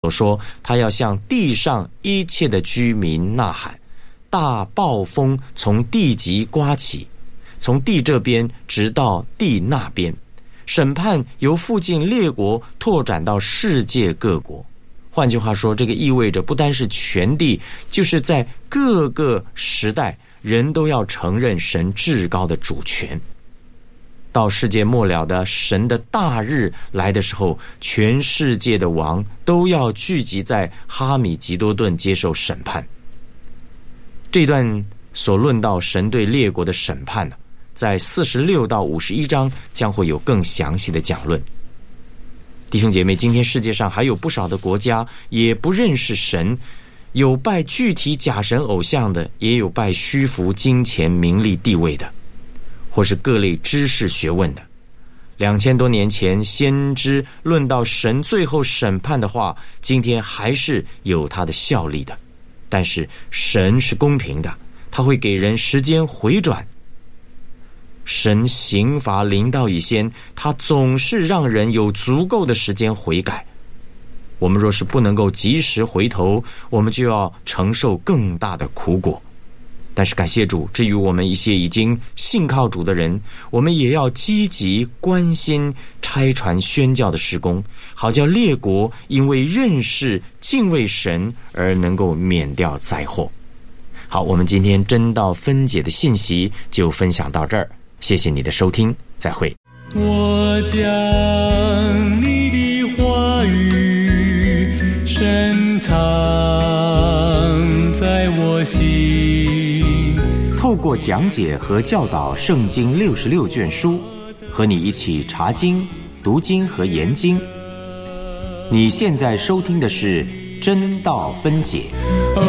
说，他要向地上一切的居民呐喊，大暴风从地极刮起，从地这边直到地那边，审判由附近列国拓展到世界各国。换句话说，这个意味着不单是全地，就是在各个时代，人都要承认神至高的主权。到世界末了的神的大日来的时候，全世界的王都要聚集在哈米吉多顿接受审判。这段所论到神对列国的审判，在46到51章将会有更详细的讲论。弟兄姐妹，今天世界上还有不少的国家也不认识神，有拜具体假神偶像的，也有拜虚浮金钱名利地位的，或是各类知识学问的。2000多年前先知论到神最后审判的话，今天还是有它的效力的。但是神是公平的，他会给人时间回转。神刑罚临到以先，他总是让人有足够的时间悔改。我们若是不能够及时回头，我们就要承受更大的苦果。但是感谢主，至于我们一些已经信靠主的人，我们也要积极关心差传宣教的事工，好叫列国因为认识敬畏神而能够免掉灾祸。好，我们今天真道分解的信息就分享到这儿，谢谢你的收听，再会。 我将你的话语深藏在我心， 透过讲解和教导圣经66卷书，和你一起查经、读经和研经。你现在收听的是真道分解。